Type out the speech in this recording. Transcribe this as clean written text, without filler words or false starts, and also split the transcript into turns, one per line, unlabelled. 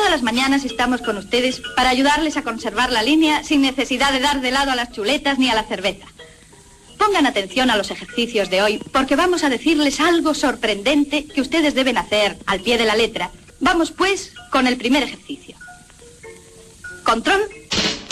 Todas las mañanas estamos con ustedes para ayudarles a conservar la línea sin necesidad de dar de lado a las chuletas ni a la cerveza. Pongan atención a los ejercicios de hoy, porque vamos a decirles algo sorprendente que ustedes deben hacer al pie de la letra. Vamos, pues, con el primer ejercicio. Control.